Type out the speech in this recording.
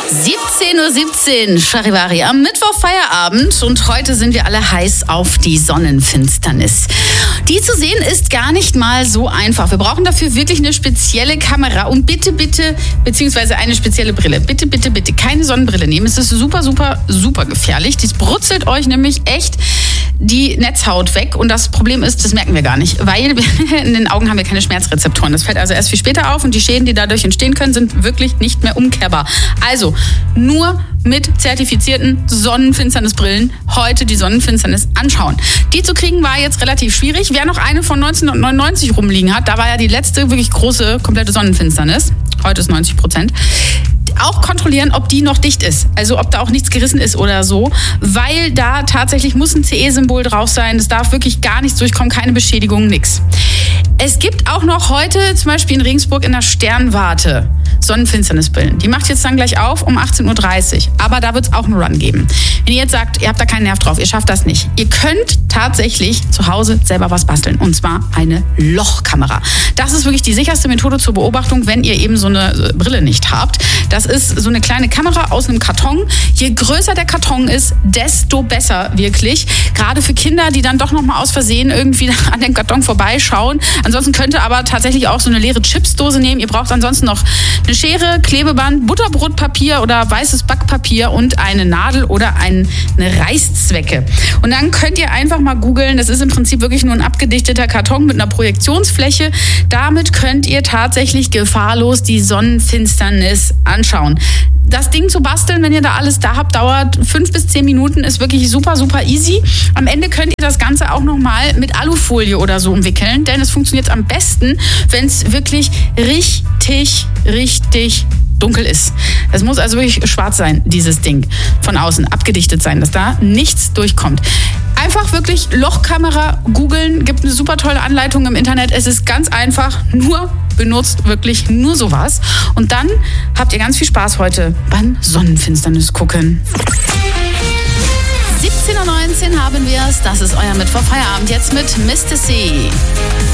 17:17 Uhr, Charivari, am Mittwoch Feierabend und heute sind wir alle heiß auf die Sonnenfinsternis. Die zu sehen ist gar nicht mal so einfach. Wir brauchen dafür wirklich eine spezielle Kamera und bitte, beziehungsweise eine spezielle Brille. Bitte, keine Sonnenbrille nehmen. Es ist super gefährlich. Dies brutzelt euch nämlich echt die Netzhaut weg und das Problem ist, das merken wir gar nicht, weil in den Augen haben wir keine Schmerzrezeptoren. Das fällt also erst viel später auf und die Schäden, die dadurch entstehen können, sind wirklich nicht mehr umkehrbar. Also nur mit zertifizierten Sonnenfinsternisbrillen heute die Sonnenfinsternis anschauen. Die zu kriegen war jetzt relativ schwierig. Wer noch eine von 1999 rumliegen hat, da war ja die letzte wirklich große, komplette Sonnenfinsternis. Heute ist 90%. Auch kontrollieren, ob die noch dicht ist. Also ob da auch nichts gerissen ist oder so. Weil da tatsächlich muss ein CE-Symbol drauf sein. Es darf wirklich gar nichts durchkommen, keine Beschädigung, nix. Es gibt auch noch heute, zum Beispiel in Regensburg in der Sternwarte, Sonnenfinsternisbrillen. Die macht jetzt dann gleich auf um 18:30 Uhr. Aber da wird es auch einen Run geben. Wenn ihr jetzt sagt, ihr habt da keinen Nerv drauf, ihr schafft das nicht. Ihr könnt tatsächlich zu Hause selber was basteln. Und zwar eine Lochkamera. Das ist wirklich die sicherste Methode zur Beobachtung, wenn ihr eben so eine Brille nicht habt. Das ist so eine kleine Kamera aus einem Karton. Je größer der Karton ist, desto besser wirklich. Gerade für Kinder, die dann doch noch mal aus Versehen irgendwie an den Karton vorbeischauen. Ansonsten könnt ihr aber tatsächlich auch so eine leere Chipsdose nehmen. Ihr braucht ansonsten noch eine Schere, Klebeband, Butterbrotpapier oder weißes Backpapier und eine Nadel oder eine Reißzwecke. Und dann könnt ihr einfach mal googeln. Das ist im Prinzip wirklich nur ein abgedichteter Karton mit einer Projektionsfläche. Damit könnt ihr tatsächlich gefahrlos die Sonnenfinsternis anschauen. Das Ding zu basteln, wenn ihr da alles da habt, dauert 5 bis 10 Minuten, ist wirklich super easy. Am Ende könnt ihr das Ganze auch nochmal mit Alufolie oder so umwickeln, denn es funktioniert am besten, wenn es wirklich richtig dunkel ist. Es muss also wirklich schwarz sein, dieses Ding. Von außen abgedichtet sein, dass da nichts durchkommt. Einfach wirklich Lochkamera googeln, gibt eine super tolle Anleitung im Internet. Es ist ganz einfach, benutzt wirklich nur sowas. Und dann habt ihr ganz viel Spaß heute beim Sonnenfinsternis gucken. 17:19 Uhr haben wir es. Das ist euer Mittwoch Feierabend jetzt mit Mr. C.